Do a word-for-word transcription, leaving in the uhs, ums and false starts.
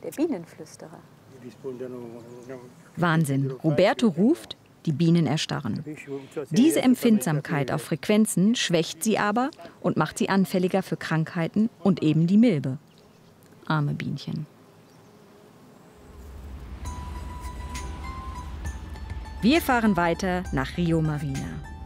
Der Bienenflüsterer. Wahnsinn. Roberto ruft, die Bienen erstarren. Diese Empfindsamkeit auf Frequenzen schwächt sie aber und macht sie anfälliger für Krankheiten und eben die Milbe. Arme Bienchen. Wir fahren weiter nach Rio Marina.